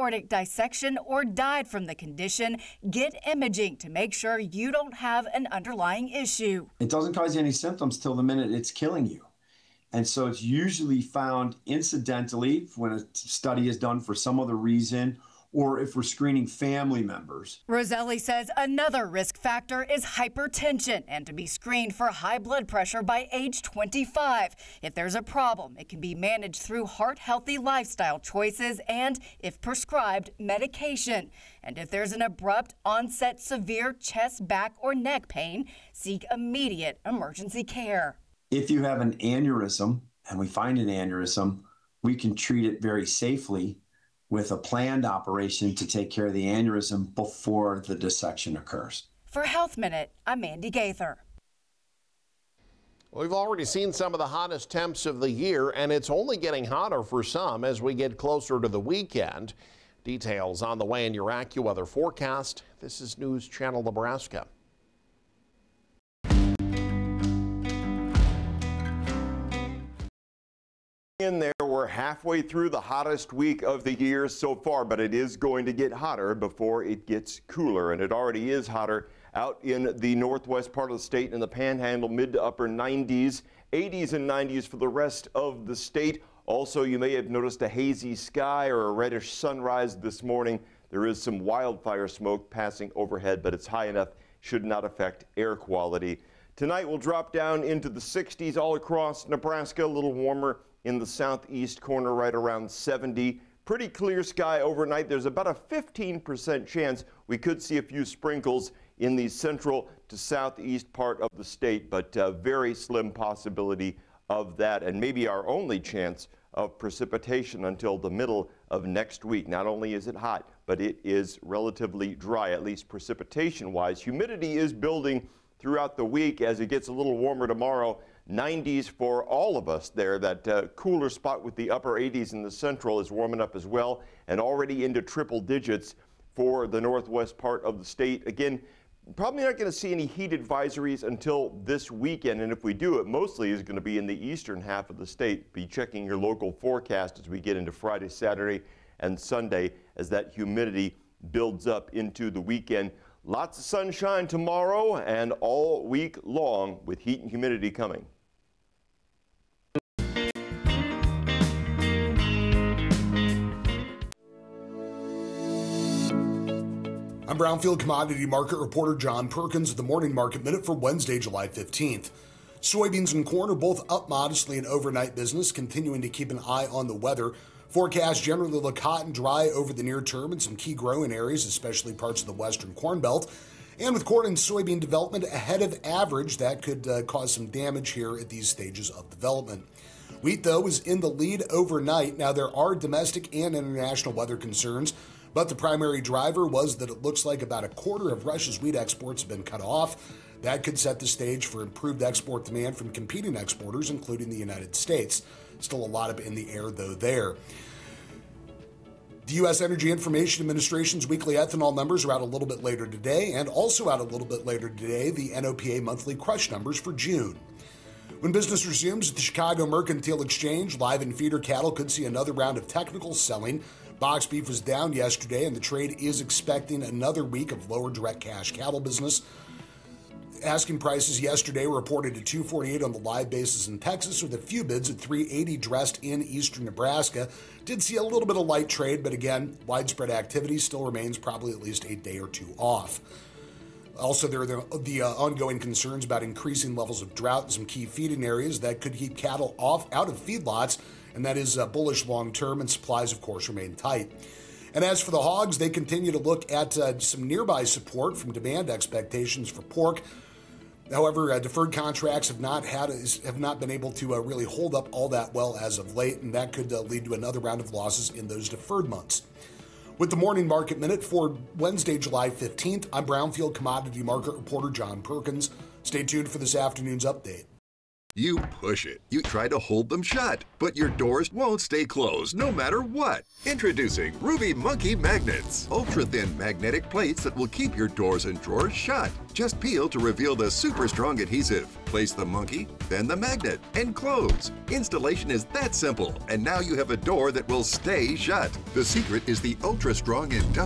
aortic dissection or died from the condition, get imaging to make sure you don't have an underlying issue. It doesn't cause any symptoms till the minute it's killing you. And so it's usually found incidentally when a study is done for some other reason, or if we're screening family members. Roselli says another risk factor is hypertension and to be screened for high blood pressure by age 25. If there's a problem, it can be managed through heart-healthy lifestyle choices and, if prescribed, medication. And if there's an abrupt onset severe chest, back, or neck pain, seek immediate emergency care. If you have an aneurysm, and we find an aneurysm, we can treat it very safely with a planned operation to take care of the aneurysm before the dissection occurs. For Health Minute, I'm Mandy Gaither. We've already seen some of the hottest temps of the year, and it's only getting hotter for some as we get closer to the weekend. Details on the way in your AccuWeather forecast. This is News Channel Nebraska. In there, we're halfway through the hottest week of the year so far, but it is going to get hotter before it gets cooler, and it already is hotter out in the northwest part of the state in the Panhandle, mid to upper 90s, 80s and 90s for the rest of the state. Also, you may have noticed a hazy sky or a reddish sunrise this morning. There is some wildfire smoke passing overhead, but it's high enough, should not affect air quality. Tonight we'll drop down into the 60s all across Nebraska, a little warmer in the southeast corner, right around 70. Pretty clear sky overnight. There's about a 15% chance we could see a few sprinkles in the central to southeast part of the state, but very slim possibility of that, and maybe our only chance of precipitation until the middle of next week. Not only is it hot, but it is relatively dry, at least precipitation-wise. Humidity is building throughout the week as it gets a little warmer tomorrow. 90s for all of us there. That cooler spot with the upper 80s in the central is warming up as well, and already into triple digits for the northwest part of the state. Again, probably not going to see any heat advisories until this weekend, and if we do, it mostly is going to be in the eastern half of the state. Be checking your local forecast as we get into Friday, Saturday, and Sunday as that humidity builds up into the weekend. Lots of sunshine tomorrow and all week long with heat and humidity coming. I'm Brownfield commodity market reporter John Perkins with the Morning Market Minute for Wednesday, July 15th. Soybeans and corn are both up modestly in overnight business, continuing to keep an eye on the weather. Forecasts generally look hot and dry over the near term in some key growing areas, especially parts of the western corn belt. And with corn and soybean development ahead of average, that could cause some damage here at these stages of development. Wheat, though, is in the lead overnight. Now, there are domestic and international weather concerns, but the primary driver was that it looks like about a quarter of Russia's wheat exports have been cut off. That could set the stage for improved export demand from competing exporters, including the United States. Still a lot up in the air, though, there. The U.S. Energy Information Administration's weekly ethanol numbers are out a little bit later today, and also out a little bit later today, the NOPA monthly crush numbers for June. When business resumes at the Chicago Mercantile Exchange, live and feeder cattle could see another round of technical selling. Box beef was down yesterday, and the trade is expecting another week of lower direct cash cattle business. Asking prices yesterday were reported at $248 on the live basis in Texas, with a few bids at $380 dressed in eastern Nebraska. Did see a little bit of light trade, but again, widespread activity still remains probably at least a day or two off. Also, there are the ongoing concerns about increasing levels of drought in some key feeding areas that could keep cattle out of feedlots, and that is bullish long-term, and supplies, of course, remain tight. And as for the hogs, they continue to look at some nearby support from demand expectations for pork. However, deferred contracts have not been able to really hold up all that well as of late, and that could lead to another round of losses in those deferred months. With the Morning Market Minute for Wednesday, July 15th, I'm Brownfield commodity market reporter John Perkins. Stay tuned for this afternoon's update. You push it. You try to hold them shut, but your doors won't stay closed no matter what. Introducing Ruby Monkey Magnets. Ultra-thin magnetic plates that will keep your doors and drawers shut. Just peel to reveal the super strong adhesive. Place the monkey, then the magnet, and close. Installation is that simple, and now you have a door that will stay shut. The secret is the ultra-strong industrial